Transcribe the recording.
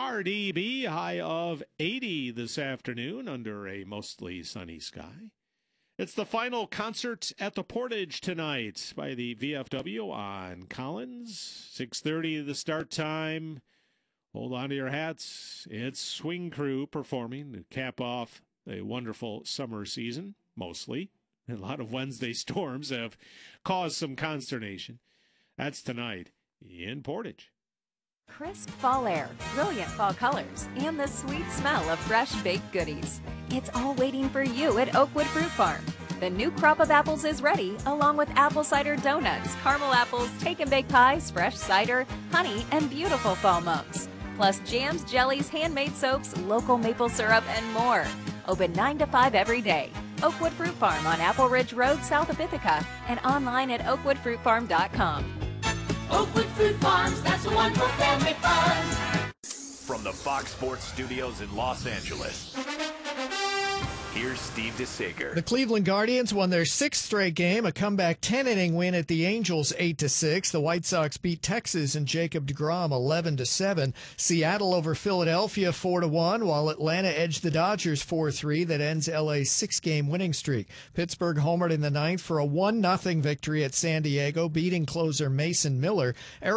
RDB, high of 80 this afternoon under a mostly sunny sky. It's the final concert at the Portage tonight by the VFW on Collins. 6:30 the start time. Hold on to your hats. It's Swing Crew performing to cap off a wonderful summer season, mostly. A lot of Wednesday storms have caused some consternation. That's tonight in Portage. Crisp fall air, brilliant fall colors, and the sweet smell of fresh baked goodies. It's all waiting for you at Oakwood Fruit Farm. The new crop of apples is ready, along with apple cider donuts, caramel apples, take and bake pies, fresh cider, honey, and beautiful fall mums. Plus jams, jellies, handmade soaps, local maple syrup, and more. Open 9 to 5 every day. Oakwood Fruit Farm on Apple Ridge Road, south of Ithaca, and online at oakwoodfruitfarm.com. Oakwood Fruit Farms, that's the one for family fun. From the Fox Sports Studios in Los Angeles, here's Steve DeSager. The Cleveland Guardians won their sixth straight game, a comeback 10-inning win at the Angels 8-6. The White Sox beat Texas and Jacob deGrom 11-7. Seattle over Philadelphia 4-1, while Atlanta edged the Dodgers 4-3. That ends LA's 6-game winning streak. Pittsburgh homered in the ninth for a 1-0 victory at San Diego, beating closer Mason Miller.